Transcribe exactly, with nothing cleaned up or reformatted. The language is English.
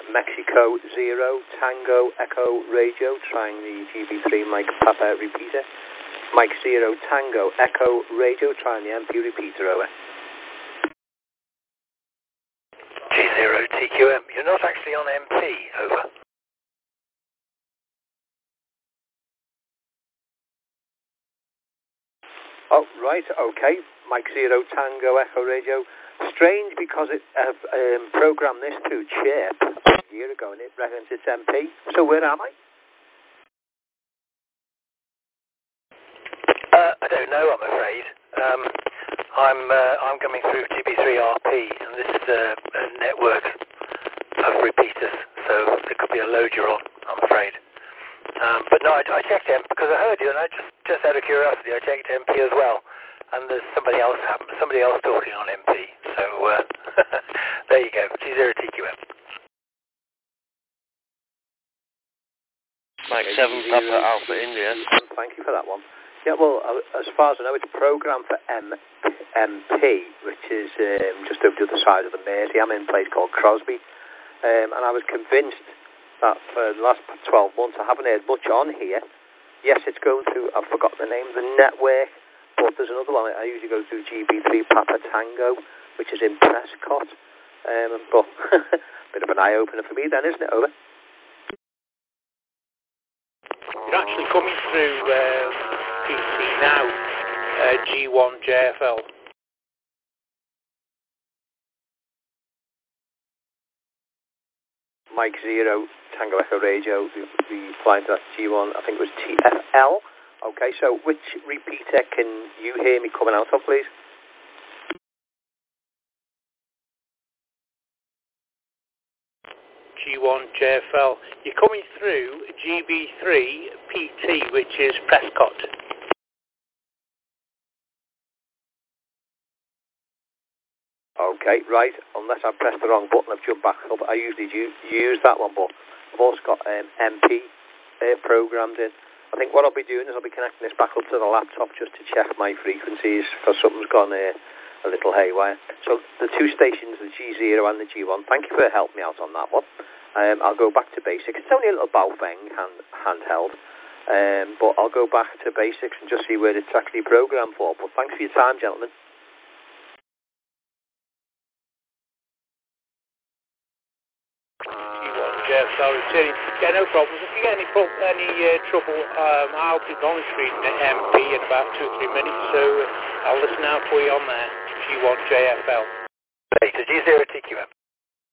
Mexico Zero Tango Echo Radio, trying the G B three Mike Papa repeater. Mike Zero Tango Echo Radio, trying the M P repeater, over. G zero T Q M, you're not actually on M P, over. Oh, right, okay. Mike Zero Tango Echo Radio. Strange, because it uh, um, programmed this through Chirp a year ago and it reckons it's M P. So where am I? Uh, I don't know, I'm afraid. Um, I'm uh, I'm coming through G B three R P, and this is a, a network of repeaters, so there could be a load you're on, I'm afraid. Um, but no, I, I checked M P because I heard you, and I just just out of curiosity, I checked M P as well, and there's somebody else somebody else talking on M P. So uh, there you go, G zero T Q M. Mike seven Papa Alpha India. Thank you for that one. Yeah, well, as far as I know, it's programmed for M MP, which is um, just over the other side of the Mersey. I'm in a place called Crosby, um, and I was convinced that for the last twelve months I haven't heard much on here. Yes, it's going through, I've forgotten the name of the network, but there's another one. I usually go through G B three Papa Tango, which is in Prescott. Um, but a bit of an eye-opener for me then, isn't it, over? You're actually coming through uh, P C now, uh, G one J F L. Mike Zero, Tango Echo Radio, the, the flying to that G one, I think it was T F L. Okay, so which repeater can you hear me coming out of, please? G one J F L. You're coming through G B three P T, which is Prescott. Okay, right. Unless I pressed the wrong button, I've jumped back up. I usually use, use that one, but I've also got um, M P uh, programmed in. I think what I'll be doing is I'll be connecting this back up to the laptop just to check my frequencies, because something's gone uh, a little haywire. So the two stations, the G zero and the G one, thank you for helping me out on that one. Um, I'll go back to basics. It's only a little Baofeng hand, handheld, um, but I'll go back to basics and just see where it's actually programmed for. But thanks for your time, gentlemen. Yeah, so returning. Yeah, no problems. If you get any pro any uh, trouble, um, I'll be monitoring M P in about two or three minutes, so uh, I'll listen out for you on there. G one J F L. Hey, to G zero T Q M.